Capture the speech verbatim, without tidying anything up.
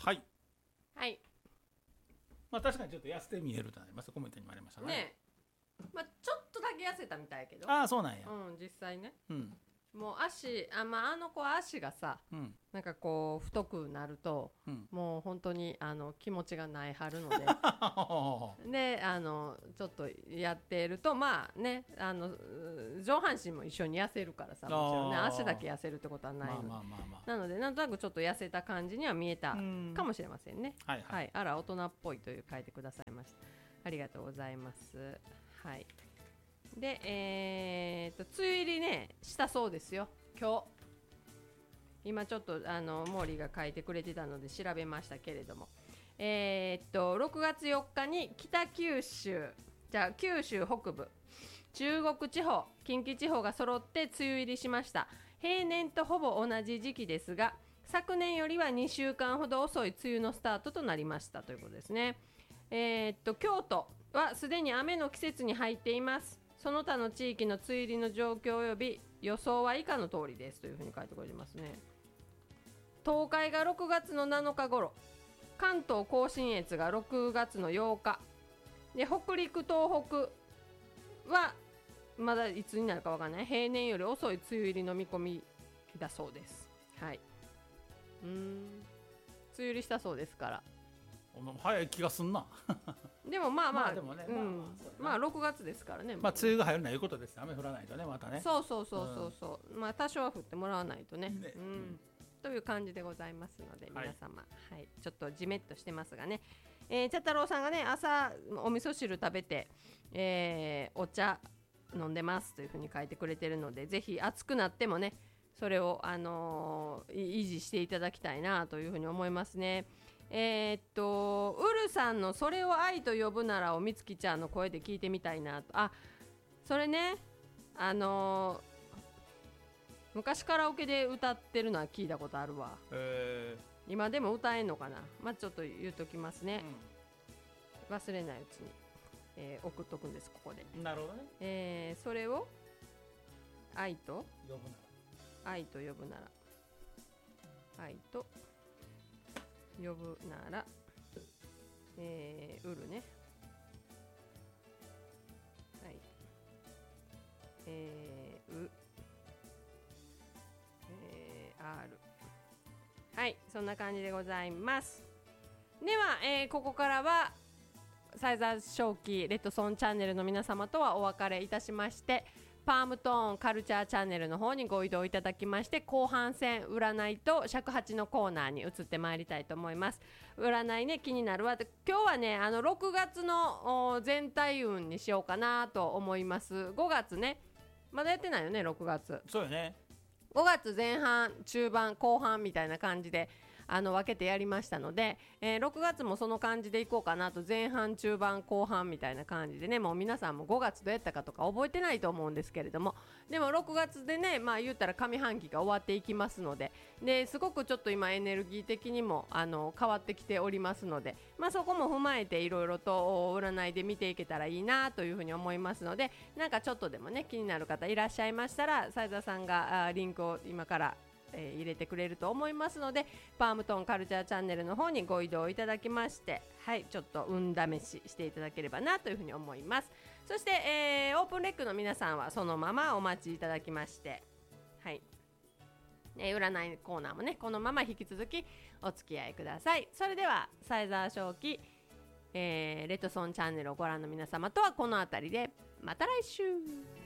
はい。 はい。 まあ確かにちょっと痩せて見えるとなります。コメントにもありましたね。 ねえ、まあ、ちょっとだけ痩せたみたいやけど。 ああ、そうなんや。 うん、実際ね。 うん。 もう足、あ、まあ、あの子は足がさ、 うん。 なんかこう太くなると、 うん。 もう本当にあの気持ちがないはるのでであのちょっとやっているとまあねあの上半身も一緒に痩せるからさ、もちろんね足だけ痩せるってことはないので、 まあまあまあまあ。 なのでなんとなくちょっと痩せた感じには見えたかもしれませんね。 はいはい、 はい、あら大人っぽいという書いてくださいました。ありがとうございます。はい。でえー、っと梅雨入りねしたそうですよ今日。今ちょっとあのモーリーが書いてくれてたので調べましたけれども、えー、っとろくがつよっかに北九州じゃあ九州北部中国地方近畿地方が揃って梅雨入りしました。平年とほぼ同じ時期ですが昨年よりはにしゅうかんほど遅い梅雨のスタートとなりましたということですね。えー、っと京都はすでに雨の季節に入っています。その他の地域の梅雨入りの状況及び予想は以下の通りですというふうに書いてくれてますね。東海がろくがつのなのか頃、関東甲信越がろくがつのようかで、北陸東北はまだいつになるかわからない、平年より遅い梅雨入りの見込みだそうです。はい。うーん、梅雨入りしたそうですから。 早い気がすんなでもまあまあ、まあでもね、 うん、まあろくがつですからね。 まあ梅雨が入るのはいいことです。雨降らないとね、またね。 そうそうそうそうそう、うん、まあ多少は降ってもらわないとね。 ね、 うん、という感じでございますので、皆様、はいはい、ちょっとじめっとしてますがね、えー、茶太郎さんがね朝お味噌汁食べて、えー、お茶飲んでますというふうに書いてくれてるので、ぜひ暑くなってもねそれを、あのー、維持していただきたいなというふうに思いますね。えー、っとウルさんのそれを愛と呼ぶならをみつきちゃんの声で聞いてみたいなと。あ、それね、あのー昔カラオケで歌ってるのは聞いたことあるわ。 えー、今でも歌えんのかな。まあちょっと言っときますね、うん、忘れないうちに、えー、送っとくんです、ここで。 なるほどね。 えー、それを愛と呼ぶなら愛と呼ぶなら愛と呼ぶなら、えー、うるね、はい、えー、うえー、R、 はい、そんな感じでございます。では、えー、ここからはサイザー正気レッドソンチャンネルの皆様とはお別れいたしまして、パームトーンカルチャーチャンネルの方にご移動いただきまして、後半戦占いと尺八のコーナーに移ってまいりたいと思います。占いね、気になるわ。今日はね、あのろくがつの全体運にしようかなと思います。ごがつね、まだやってないよね、ろくがつ。 そうよね。 ごがつぜん半中盤後半みたいな感じであの分けてやりましたので、えー、ろくがつもその感じでいこうかなと。前半中盤後半みたいな感じでね、もう皆さんもごがつどうやったかとか覚えてないと思うんですけれども、でもろくがつでね、まあ言ったら上半期が終わっていきますので、ですごくちょっと今エネルギー的にもあの変わってきておりますので、まあそこも踏まえていろいろと占いで見ていけたらいいなというふうに思いますので、なんかちょっとでもね気になる方いらっしゃいましたら、斉田さんがリンクを今からえー、入れてくれると思いますので、パームトンカルチャーチャンネルの方にご移動いただきまして、はい、ちょっと運試ししていただければなというふうに思います。そして、えー、オープンレックの皆さんはそのままお待ちいただきまして、はい、えー、占いコーナーもねこのまま引き続きお付き合いください。それではサイザー正気、えー、レッドソンチャンネルをご覧の皆様とはこの辺りで、また来週。